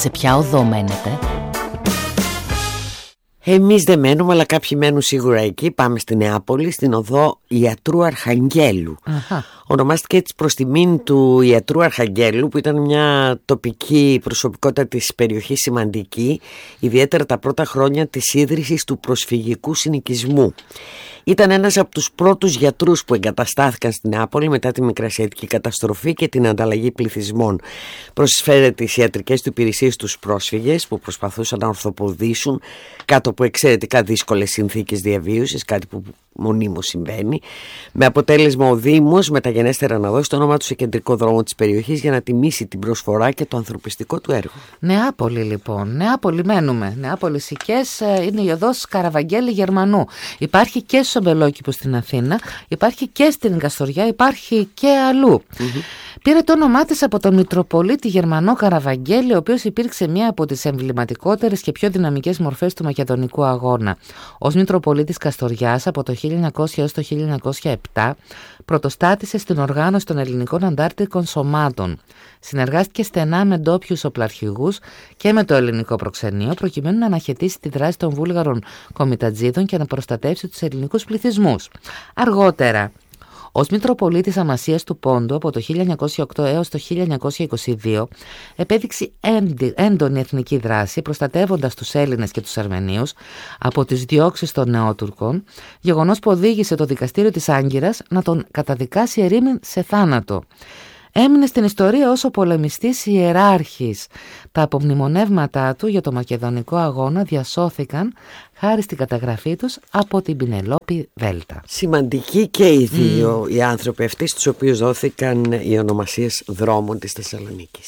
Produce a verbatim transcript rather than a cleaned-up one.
Σε ποια οδό μένετε? Εμείς δεν μένουμε, αλλά κάποιοι μένουν σίγουρα εκεί. Πάμε στη Νεάπολη, στην οδό Ιατρού Αρχαγγέλου. Αχα. Ονομάστηκε έτσι προς τιμήν του Ιατρού Αρχαγγέλου, που ήταν μια τοπική προσωπικότητα της περιοχής σημαντική, ιδιαίτερα τα πρώτα χρόνια της ίδρυσης του προσφυγικού συνοικισμού. Ήταν ένας από τους πρώτους γιατρούς που εγκαταστάθηκαν στην Νεάπολη μετά τη μικρασιατική καταστροφή και την ανταλλαγή πληθυσμών. Προσφέρε τις ιατρικές του υπηρεσίες στους πρόσφυγες που προσπαθούσαν να ορθοποδήσουν κάτω από εξαιρετικά δύσκολες συνθήκες διαβίωσης, κάτι που μονίμως συμβαίνει, με αποτέλεσμα ο Δήμος μεταγενέστερα να δώσει το όνομα του σε κεντρικό δρόμο της περιοχής για να τιμήσει την προσφορά και το ανθρωπιστικό του έργο. Νεάπολη λοιπόν, Νεάπολη μένουμε. Νεάπολη Σικές, είναι η οδός Καραβαγγέλη Γερμανού. Υπάρχει και στο Μπελόκηπο στην Αθήνα, υπάρχει και στην Καστοριά, υπάρχει και αλλού. Mm-hmm. Πήρε το όνομά της από τον Μητροπολίτη Γερμανό Καραβαγγέλη, ο οποίος υπήρξε μία από τις εμβληματικότερες και πιο δυναμικές μορφές του Μακεδονικού αγώνα. Ως Μητροπολίτης Καστοριάς από το χίλια εννιακόσια έως το χίλια εννιακόσια επτά πρωτοστάτησε στην οργάνωση των ελληνικών αντάρτικων σωμάτων. Συνεργάστηκε στενά με ντόπιους οπλαρχηγούς και με το ελληνικό προξενείο, προκειμένου να αναχαιτήσει τη δράση των βούλγαρων κομιτατζίδων και να προστατεύσει τους ελληνικούς πληθυσμούς. Αργότερα, ως Μητροπολίτης Αμασίας του Πόντου από το χίλια εννιακόσια οκτώ έως το χίλια εννιακόσια είκοσι δύο επέδειξε έντονη εθνική δράση, προστατεύοντας τους Έλληνες και τους Αρμενίους από τις διώξεις των Νεότουρκων, γεγονός που οδήγησε το δικαστήριο της Άγκυρας να τον καταδικάσει ερήμην σε θάνατο. Έμεινε στην ιστορία ως ο πολεμιστής ιεράρχης. Τα απομνημονεύματά του για το Μακεδονικό αγώνα διασώθηκαν χάρη στην καταγραφή τους από την Πινελόπη Δέλτα. Σημαντικοί και οι δύο mm. οι άνθρωποι αυτοί, στους οποίους δόθηκαν οι ονομασίες δρόμων της Θεσσαλονίκης.